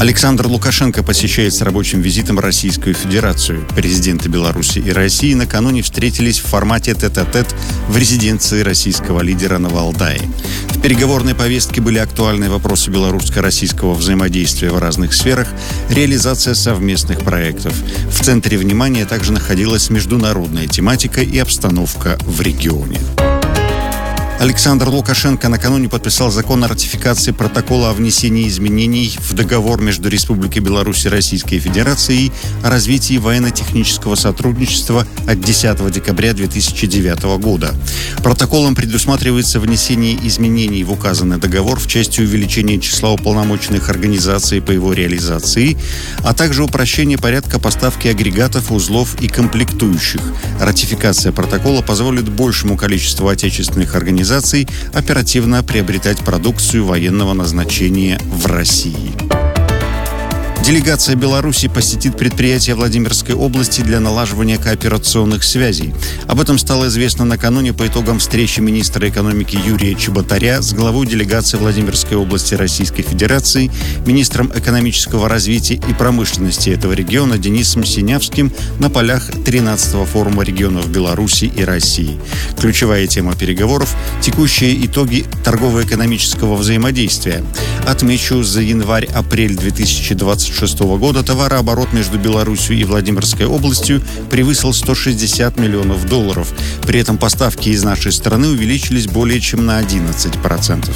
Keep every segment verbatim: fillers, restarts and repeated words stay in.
Александр Лукашенко посещает с рабочим визитом Российскую Федерацию. Президенты Беларуси и России накануне встретились в формате тет-а-тет в резиденции российского лидера на Валдае. В переговорной повестке были актуальные вопросы белорусско-российского взаимодействия в разных сферах, реализация совместных проектов. В центре внимания также находилась международная тематика и обстановка в регионе. Александр Лукашенко накануне подписал закон о ратификации протокола о внесении изменений в договор между Республикой Беларусь и Российской Федерацией о развитии военно-технического сотрудничества от десятого декабря две тысячи девятого года. Протоколом предусматривается внесение изменений в указанный договор в части увеличения числа уполномоченных организаций по его реализации, а также упрощение порядка поставки агрегатов, узлов и комплектующих. Ратификация протокола позволит большему количеству отечественных организаций оперативно приобретать продукцию военного назначения в России. Делегация Беларуси посетит предприятия Владимирской области для налаживания кооперационных связей. Об этом стало известно накануне по итогам встречи министра экономики Юрия Чеботаря с главой делегации Владимирской области Российской Федерации, министром экономического развития и промышленности этого региона Денисом Синявским на полях тринадцатого форума регионов Беларуси и России. Ключевая тема переговоров – текущие итоги торгово-экономического взаимодействия. Отмечу, за январь-апрель две тысячи двадцать шестого года товарооборот между Беларусью и Владимирской областью превысил сто шестьдесят миллионов долларов. При этом поставки из нашей страны увеличились более чем на одиннадцать процентов.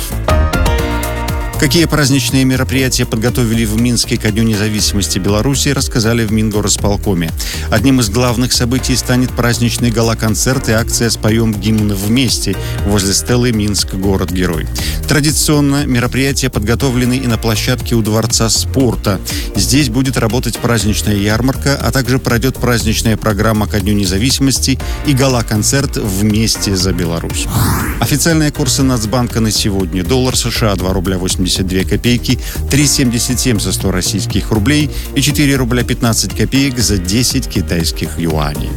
Какие праздничные мероприятия подготовили в Минске ко Дню независимости Беларуси, рассказали в Мингорисполкоме. Одним из главных событий станет праздничный гала-концерт и акция «Споем гимн вместе» возле стелы «Минск. Город-герой». Традиционно мероприятия подготовлены и на площадке у Дворца спорта. Здесь будет работать праздничная ярмарка, а также пройдет праздничная программа ко Дню независимости и гала-концерт «Вместе за Беларусь». Официальные курсы Нацбанка на сегодня. Доллар США два рубля восемьдесят две копейки, три семьдесят семь за сто российских рублей и четыре рубля пятнадцать копеек за десять китайских юаней.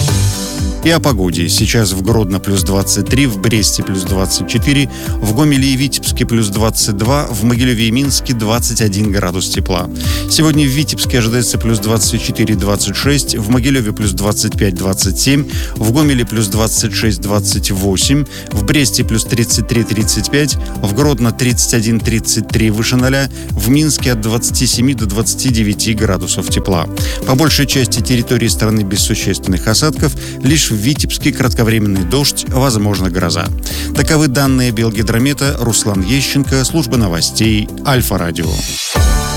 И о погоде. Сейчас в Гродно плюс двадцать три, в Бресте плюс двадцать четыре, в Гомеле и Витебске плюс двадцать два, в Могилеве и Минске двадцать один градус тепла. Сегодня в Витебске ожидается плюс двадцать четыре - двадцать шесть, в Могилеве плюс двадцать пять - двадцать семь, в Гомеле плюс двадцать шесть - двадцать восемь, в Бресте плюс тридцать три - тридцать пять, в Гродно тридцать один - тридцать три выше ноля, в Минске от двадцати семи до двадцати девяти градусов тепла. По большей части территории страны без существенных осадков, лишь в Витебске кратковременный дождь, возможно гроза. Таковы данные Белгидромета. Руслан Ещенко, служба новостей Альфа-радио.